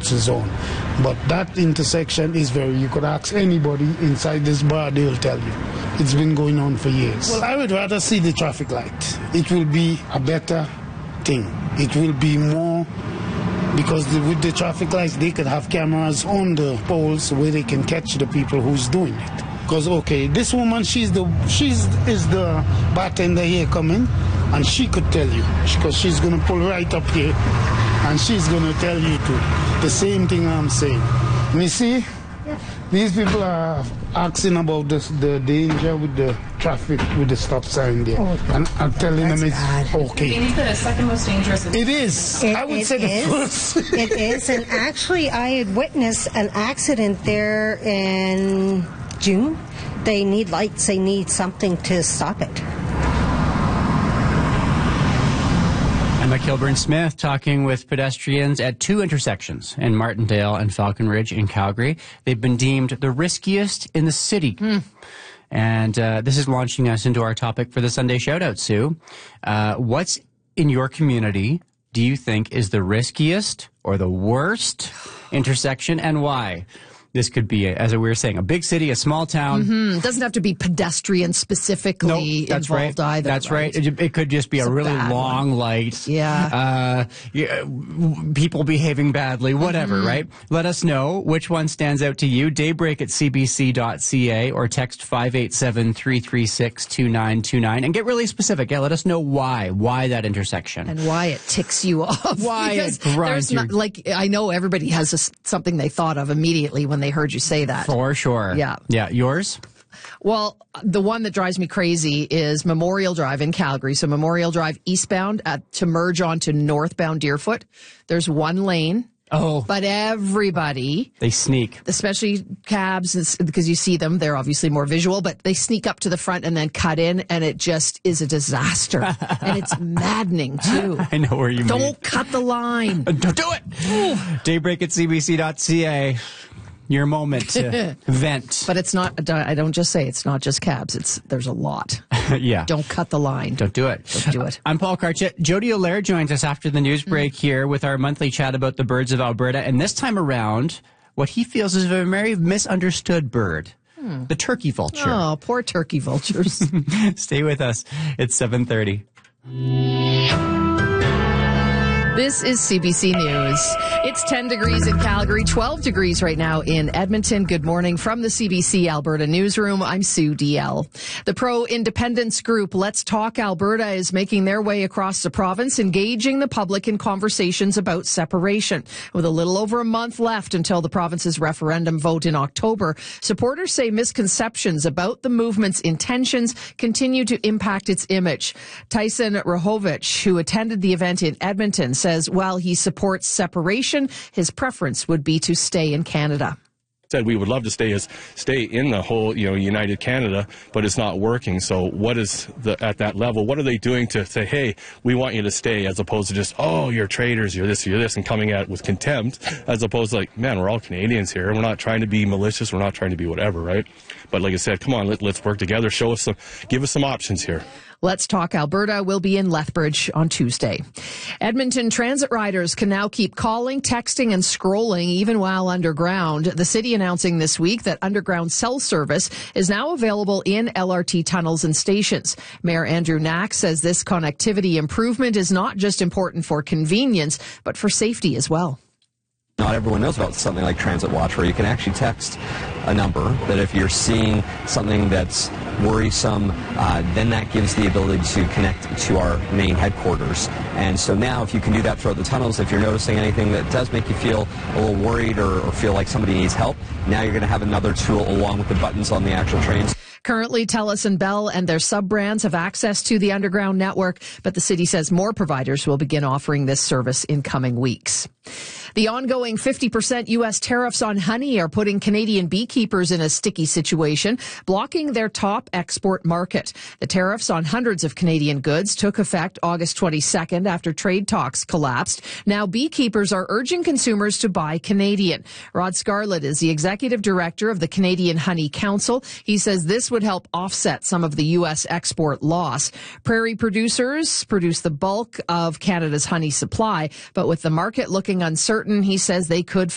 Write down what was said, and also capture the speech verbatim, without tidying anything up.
zone. But that intersection is very, you could ask anybody inside this bar, they'll tell you. It's been going on for years. Well, I would rather see the traffic light. It will be a better thing. It will be more, because the, with the traffic lights, they could have cameras on the poles where they can catch the people who's doing it. Because, okay, this woman, she's the she's is the bartender here coming, and she could tell you, because she's going to pull right up here, and she's going to tell you too, the same thing I'm saying. And you see, yeah. These people are asking about this, the danger with the traffic, with the stop sign there. Oh, and I'm telling them it's bad. Okay. It's the second most dangerous. It is. It, I would it say is. the first. It is, and actually I had witnessed an accident there in June. They need lights. They need something to stop it. Emma Kilburn-Smith talking with pedestrians at two intersections in Martindale and Falcon Ridge in Calgary. They've been deemed the riskiest in the city. Mm. And uh, this is launching us into our topic for the Sunday Shoutout, Sue. Uh, what's in your community do you think is the riskiest or the worst intersection, and why? This could be, as we were saying, a big city, a small town. Mm-hmm. It doesn't have to be pedestrian specifically nope, that's involved right. either. That's right. right. It, it could just be it's a really a long one. light. Yeah. Uh, yeah. People behaving badly, whatever, mm-hmm. right? Let us know which one stands out to you. Daybreak at c b c dot c a or text five eight seven, three three six, two nine two nine and get really specific. Yeah, let us know why. Why that intersection. And why it ticks you off. Why because it grinds there's not, like, I know everybody has a, something they thought of immediately when they heard you say that. For sure. Yeah. Yeah. Yours? Well, the one that drives me crazy is Memorial Drive in Calgary. So Memorial Drive eastbound at, to merge onto northbound Deerfoot. There's one lane. Oh. But everybody. They sneak. Especially cabs, because you see them. They're obviously more visual, but they sneak up to the front and then cut in, and it just is a disaster. And it's maddening, too. I know where you Don't mean. cut the line. Don't do it. Daybreak at c b c dot c a. Your moment to vent. But it's not, I don't just say it's not just cabs. It's There's a lot. Yeah. Don't cut the line. Don't do it. Don't do it. I'm Paul Karchett. Jody Allaire joins us after the news break mm. here with our monthly chat about the birds of Alberta. And this time around, what he feels is a very misunderstood bird. Hmm. The turkey vulture. Oh, poor turkey vultures. Stay with us. It's seven thirty. This is C B C News. It's ten degrees in Calgary, twelve degrees right now in Edmonton. Good morning from the C B C Alberta newsroom. I'm Sue D L. The pro-independence group Let's Talk Alberta is making their way across the province, engaging the public in conversations about separation. With a little over a month left until the province's referendum vote in October, supporters say misconceptions about the movement's intentions continue to impact its image. Tyson Rahovich, who attended the event in Edmonton, says while he supports separation, his preference would be to stay in Canada. Said we would love to stay as stay in the whole, you know, United Canada, but it's not working. So what is the at that level? What are they doing to say, hey, we want you to stay, as opposed to just, oh, you're traitors, you're this, you're this, and coming at it with contempt, as opposed to like, man, we're all Canadians here. We're not trying to be malicious. We're not trying to be whatever, right? But like I said, come on, let, let's work together. Show us some, give us some options here. Let's Talk Alberta will be in Lethbridge on Tuesday. Edmonton transit riders can now keep calling, texting, and scrolling even while underground. The city announcing this week that underground cell service is now available in L R T tunnels and stations. Mayor Andrew Knack says this connectivity improvement is not just important for convenience, but for safety as well. Not everyone knows about something like Transit Watch, where you can actually text a number that if you're seeing something that's worrisome, uh, then that gives the ability to connect to our main headquarters. And so now if you can do that throughout the tunnels, if you're noticing anything that does make you feel a little worried or, or feel like somebody needs help, now you're going to have another tool along with the buttons on the actual trains. Currently, TELUS and Bell and their sub-brands have access to the underground network, but the city says more providers will begin offering this service in coming weeks. The ongoing fifty percent U S tariffs on honey are putting Canadian beekeepers in a sticky situation, blocking their top export market. The tariffs on hundreds of Canadian goods took effect August twenty-second after trade talks collapsed. Now beekeepers are urging consumers to buy Canadian. Rod Scarlett is the executive director of the Canadian Honey Council. He says this would help offset some of the U S export loss. Prairie producers produce the bulk of Canada's honey supply, but with the market looking uncertain, he says they could